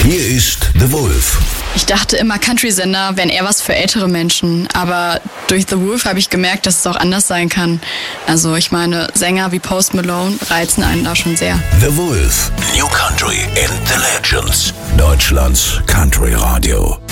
Hier ist The Wolf. Ich dachte immer, Country-Sender wären eher was für ältere Menschen, aber durch The Wolf habe ich gemerkt, dass es auch anders sein kann. Also ich meine, Sänger wie Post Malone reizen einen da schon sehr. The Wolf. New Country and the Legends. Deutschlands Country Radio.